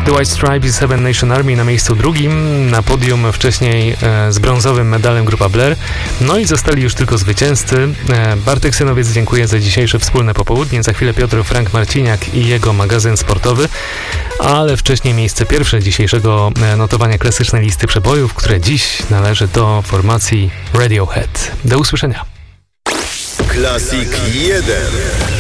The White Stripes i Seven Nation Army na miejscu drugim, na podium wcześniej z brązowym medalem grupa Blair. No i zostali już tylko zwycięzcy. Bartek Synowiec dziękuję za dzisiejsze wspólne popołudnie. Za chwilę Piotr Frank Marciniak i jego magazyn sportowy, ale wcześniej miejsce pierwsze dzisiejszego notowania klasycznej listy przebojów, które dziś należy do formacji Radiohead. Do usłyszenia. Classic 1.